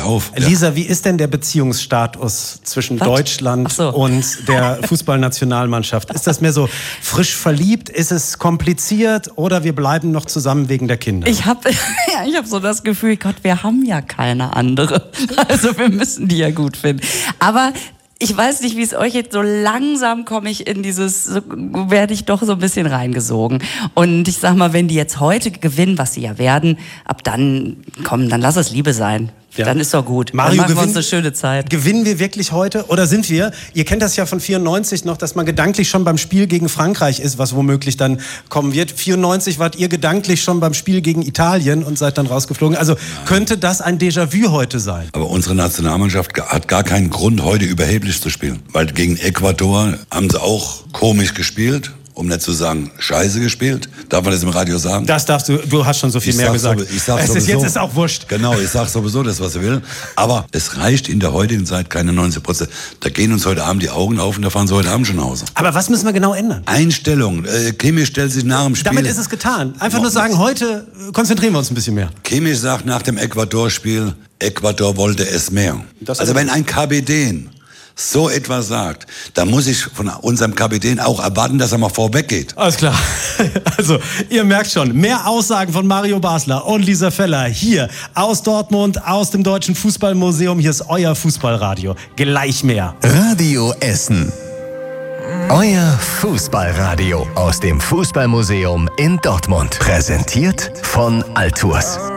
auf. Lisa, wie ist denn der Beziehungsstatus zwischen Deutschland und der Fußballnationalmannschaft? Ist das mehr so frisch verliebt? Ist es kompliziert? Oder wir bleiben noch zusammen wegen der Kinder? Ich hab so das Gefühl, Gott, wir haben ja keine andere. Also wir müssen die ja gut finden. Aber ich weiß nicht, wie es euch jetzt, so langsam komme ich in werde ich doch so ein bisschen reingesogen. Und ich sag mal, wenn die jetzt heute gewinnen, was sie ja werden, ab dann, komm, dann lass es Liebe sein. Ja. Dann ist doch gut. Mario, dann machen wir uns eine schöne Zeit. Gewinnen wir wirklich heute oder sind wir? Ihr kennt das ja von 94 noch, dass man gedanklich schon beim Spiel gegen Frankreich ist, was womöglich dann kommen wird. 94 wart ihr gedanklich schon beim Spiel gegen Italien und seid dann rausgeflogen. Also könnte das ein Déjà-vu heute sein? Aber unsere Nationalmannschaft hat gar keinen Grund, heute überheblich zu spielen. Weil gegen Ecuador haben sie auch komisch gespielt. Um nicht zu sagen, scheiße gespielt. Darf man das im Radio sagen? Das darfst du. Du hast schon so viel mehr gesagt. Jetzt ist auch wurscht. Genau, ich sag sowieso das, was ich will. Aber es reicht in der heutigen Zeit keine 90%. Da gehen uns heute Abend die Augen auf und da fahren sie heute Abend schon nach Hause. Aber was müssen wir genau ändern? Einstellung. Kimmich stellt sich nach dem Spiel. Damit ist es getan. Einfach nur sagen, heute konzentrieren wir uns ein bisschen mehr. Kimmich sagt nach dem Ecuador-Spiel, Ecuador wollte es mehr. Also wenn ein Kapitän so etwas sagt, dann muss ich von unserem Kapitän auch erwarten, dass er mal vorweg geht. Alles klar. Also, ihr merkt schon, mehr Aussagen von Mario Basler und Lisa Feller hier aus Dortmund, aus dem Deutschen Fußballmuseum. Hier ist euer Fußballradio. Gleich mehr. Radio Essen. Euer Fußballradio aus dem Fußballmuseum in Dortmund. Präsentiert von Altours.